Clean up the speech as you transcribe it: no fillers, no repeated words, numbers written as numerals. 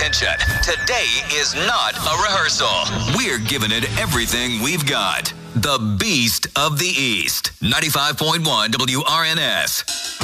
attention. Today is not a rehearsal. We're giving it everything we've got. The Beast of the East. 95.1 WRNS.